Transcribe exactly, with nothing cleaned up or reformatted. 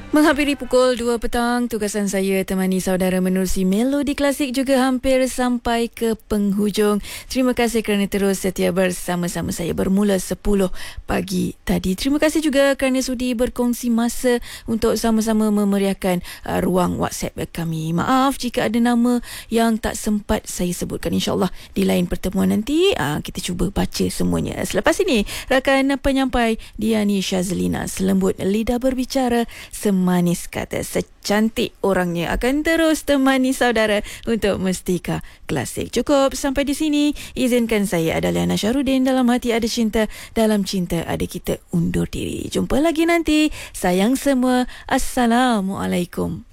Menghampiri pukul dua petang, tugasan saya temani saudara menerusi Melodi Klasik juga hampir sampai ke penghujung. Terima kasih kerana terus setia bersama-sama saya bermula sepuluh pagi tadi. Terima kasih juga kerana sudi berkongsi masa untuk sama-sama memeriahkan uh, ruang WhatsApp kami. Maaf jika ada nama yang tak sempat saya sebutkan. InsyaAllah di lain pertemuan nanti uh, kita cuba baca semuanya. Selepas ini, rakan penyampai Diani Syazlina selembut lidah berbicara, manis kata, secantik orangnya akan terus temani saudara untuk Mustika Klasik. Cukup sampai di sini. Izinkan saya Adaliana Syarudin. Dalam hati ada cinta, dalam cinta ada kita undur diri. Jumpa lagi nanti. Sayang semua. Assalamualaikum.